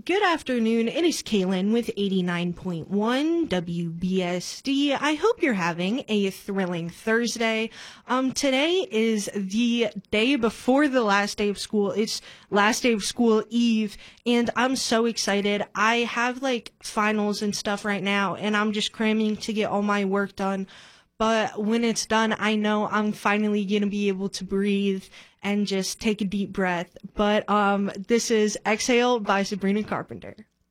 Good afternoon. It is Kaylin with 89.1 WBSD. I hope you're having a thrilling Thursday. Today is the day before the last day of school. It's last day of school eve, and I'm so excited. I have finals and stuff right now, and I'm just cramming to get all my work done. But when it's done, I know I'm finally going to be able to breathe and just take a deep breath. But this is Exhale by Sabrina Carpenter.